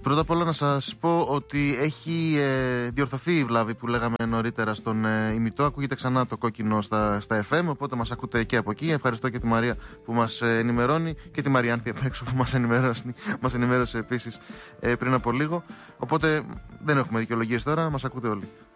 Πρώτα απ' όλα να σας πω ότι έχει διορθωθεί η βλάβη που λέγαμε νωρίτερα στον ημιτό. Ακούγεται ξανά το κόκκινο στα FM, οπότε μας ακούτε και από εκεί. Ευχαριστώ και τη Μαρία που μας ενημερώνει και τη Μαριάνθη απ' έξω που μας ενημέρωσε επίσης πριν από λίγο. Οπότε δεν έχουμε δικαιολογίες τώρα, μας ακούτε όλοι.